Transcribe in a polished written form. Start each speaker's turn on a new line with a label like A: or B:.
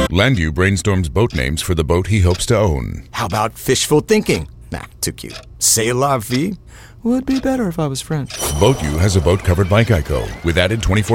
A: Landu brainstorms boat names for the boat he hopes to own.
B: How about fishful thinking? Nah, too cute. C'est la vie? Would be better if I was French.
A: Boat U has a boat covered by Geico with added 24